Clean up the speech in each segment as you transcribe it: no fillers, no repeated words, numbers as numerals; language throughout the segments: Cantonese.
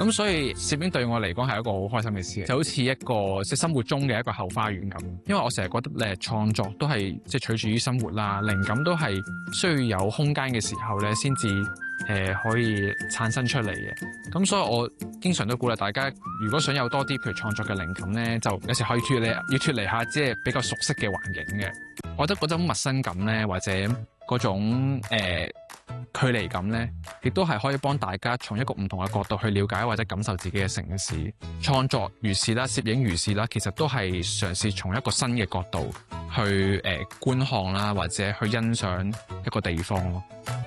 咁所以攝影對我嚟講係一個好開心嘅事，就好似一個即係生活中嘅一個後花園咁。因為我成日覺得創作都係即係取決於生活啦，靈感都係需要有空間嘅時候咧先至可以產生出嚟嘅。咁所以我經常都鼓勵大家，如果想有多啲譬如創作嘅靈感咧，就有時可以要脫離下即係比較熟悉嘅環境嘅。我覺得嗰種陌生感咧，或者嗰種距離感咧，亦都係可以幫大家從一個唔同嘅角度去了解或者感受自己嘅城市。創作如是啦，攝影如是啦，其實都係嘗試從一個新嘅角度去觀看啦，或者去欣賞一個地方咯。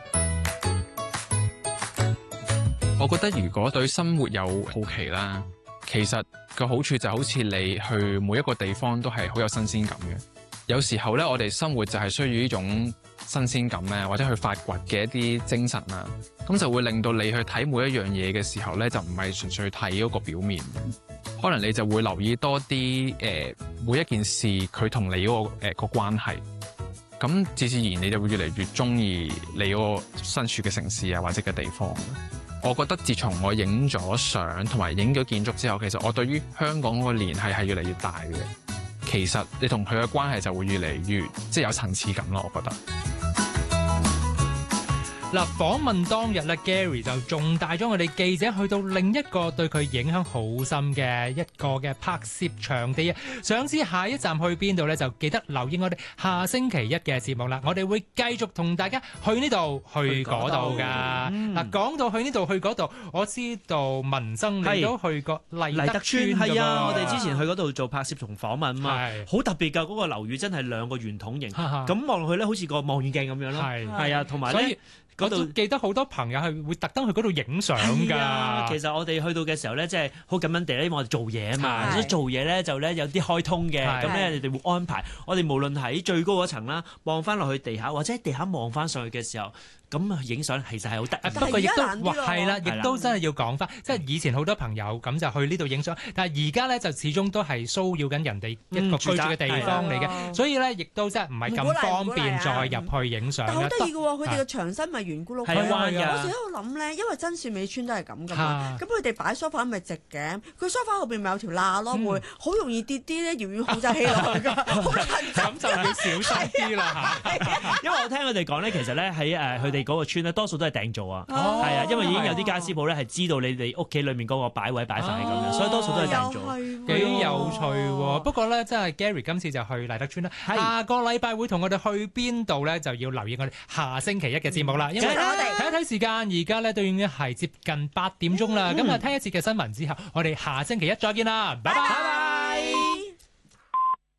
我覺得如果對生活有好奇啦，其實個好處就好似你去每一個地方都係好有新鮮感嘅。有時候咧，我哋生活就係需要呢種新鮮感咧，或者去發掘嘅一啲精神啊，咁就會令到你去睇每一樣嘢嘅時候咧，就唔係純粹睇嗰個表面，可能你就會留意多啲每一件事佢同你嗰個關係，咁自然你就會越嚟越中意你嗰個身處嘅城市啊，或者嘅地方。我覺得自從我影咗相同埋影咗建築之後，其實我對於香港嗰個聯繫係越嚟越大嘅。其實你同佢嘅關係就會越嚟越即係有層次感咯，我覺得。 嗱，訪問當日咧 ，Gary 就仲帶咗我哋記者去到另一個對佢影響好深嘅一個嘅拍攝場地啊！想知下一站去邊度咧，就記得留意我哋下星期一嘅節目啦。我哋會繼續同大家去呢度去嗰度噶。嗱，講到去呢度去嗰度，我知道民生你都去過麗德村係啊！我哋之前去嗰度做拍攝同訪問啊嘛，好特別㗎！嗰個樓宇真係兩個圓筒形，咁望落去咧好似個望遠鏡咁樣咯。係啊，同埋咧。 嗰度記得好多朋友係會特登去嗰度影相㗎。 其實我哋去到嘅時候咧，即係好感恩地咧，因為我哋做嘢啊嘛，所以做嘢咧就咧有啲開通嘅，咁咧你哋會安排我哋無論喺最高嗰層啦，望翻落去地下，或者喺地下望翻上去嘅時候。咁影相其實係好得， 不過亦都係啦，亦都真係要講翻，即係以前好多朋友咁就去呢度影相，但係而家咧就始終都係騷擾緊人哋一個居住嘅地方嚟嘅，所以咧亦都真係唔係咁方便再入去影相。 但好得意嘅喎，佢哋嘅牆身咪圓咕碌嘅，我時喺度諗咧，因為真善美村都係咁噶嘛，咁佢哋擺梳化咪直嘅，佢梳化後邊咪有條罅咯，會好容易跌啲咧，遙遠控制器落去㗎，好難咁就要小心啲啦嚇。 因為我聽佢哋講咧，其實咧喺佢哋嗰個村咧，多數都係訂做啊，係啊，因為已經有啲家私鋪咧係知道你哋屋企裏面嗰個擺位擺法係咁樣，所以多數都係訂做， 幾有趣喎。不過咧，真係 Gary 今次就去麗德村啦，下個禮拜會同我哋去邊度咧，就要留意我哋下星期一嘅節目啦。因為睇一睇時間，而家咧都已經係接近8點鐘啦。咁啊，聽一節嘅新聞之後，我哋下星期一再見啦，拜拜。